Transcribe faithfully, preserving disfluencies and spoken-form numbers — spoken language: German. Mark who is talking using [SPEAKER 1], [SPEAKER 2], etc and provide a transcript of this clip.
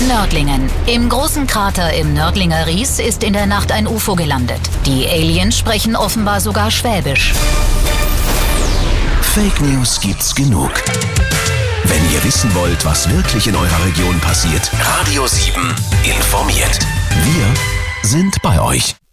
[SPEAKER 1] Nördlingen. Im großen Krater im Nördlinger Ries ist in der Nacht ein U F O gelandet. Die Aliens sprechen offenbar sogar Schwäbisch.
[SPEAKER 2] Fake News gibt's genug. Wenn ihr wissen wollt, was wirklich in eurer Region passiert, Radio sieben informiert. Wir sind bei euch.